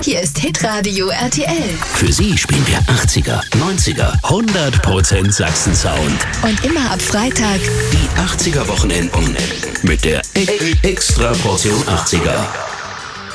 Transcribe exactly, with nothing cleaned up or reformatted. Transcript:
Hier ist Hitradio R T L. Für Sie spielen wir achtziger, neunziger, hundert Prozent Sachsen-Sound. Und immer ab Freitag die achtziger Wochenenden mit der Extra Portion achtziger.